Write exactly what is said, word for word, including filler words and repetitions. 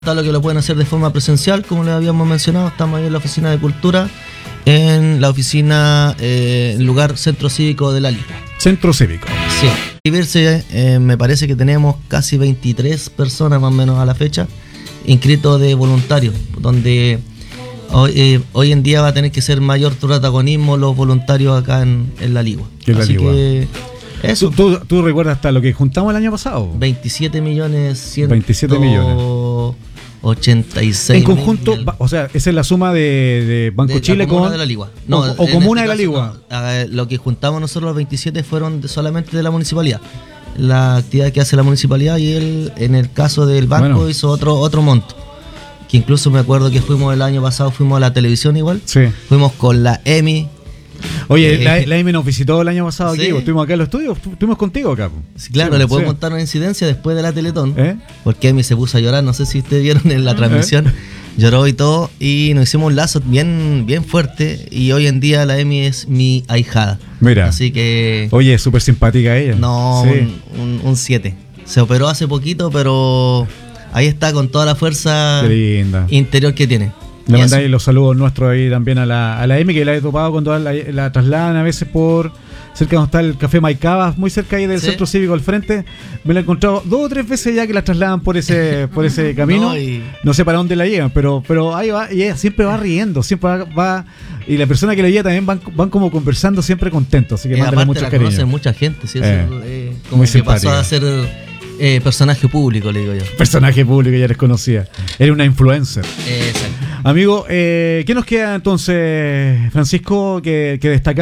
Está lo que lo pueden hacer de forma presencial, como les habíamos mencionado. Estamos ahí en la oficina de cultura, en la oficina, eh, en lugar Centro Cívico de la Ligua. Centro Cívico. Sí. Inscribirse, eh, me parece que tenemos casi veintitrés personas más o menos a la fecha, inscritos de voluntarios, donde hoy, eh, hoy en día va a tener que ser mayor protagonismo los voluntarios acá en, en la Ligua. Que la Así Ligua. que eso. ¿Tú, tú, ¿Tú recuerdas hasta lo que juntamos el año pasado? veintisiete millones ciento veintisiete millones. ochenta y seis En conjunto, mil. va- o sea, esa es la suma de, de Banco De Chile la comuna con... de la Ligua. o, o en comuna este de la caso, Ligua. no. Ah, lo que juntamos nosotros los veintisiete fueron de- solamente de la municipalidad. La actividad que hace la municipalidad, y él, en el caso del banco, Bueno. hizo otro otro monto. Que incluso me acuerdo que fuimos el año pasado, fuimos a la televisión igual. Sí. Fuimos con la E M I. Oye, Eh, la, la E M nos visitó el año pasado sí. aquí, pues, estuvimos acá en los estudios, tu- estuvimos contigo acá. pues. Sí, claro, Sí, le puedo sí. contar una incidencia después de la Teletón. ¿Eh? Porque E M I se puso a llorar, no sé si ustedes vieron en la transmisión. Lloró y todo, y nos hicimos un lazo bien, bien fuerte. Y hoy en día la E M I es mi ahijada. Mira. Así que Oye, súper simpática ella. no, Sí. un siete. Se operó hace poquito, pero ahí está con toda la fuerza Qué linda. interior que tiene. Le Y mandáis eso. los saludos nuestros ahí también a la, a la E M, que la he topado cuando la, la trasladan a veces por cerca donde está el Café Maicabas, muy cerca ahí del Sí. Centro Cívico al frente. Me la he encontrado dos o tres veces ya que la trasladan por ese por ese camino. No, y- No sé para dónde la llevan, pero pero ahí va, y ella siempre va riendo, siempre va, va- y la persona que la lleva también van, van como conversando siempre contentos, así que Eh, mándale aparte mucho la cariño. conoce mucha gente, ¿sí? Eh, Eso, eh, como muy que pasó simpática. a ser eh, personaje público, le digo yo. Personaje público, ya les conocía. Era una influencer. Exacto. Amigo, eh, ¿qué nos queda entonces, Francisco, que, que destacar?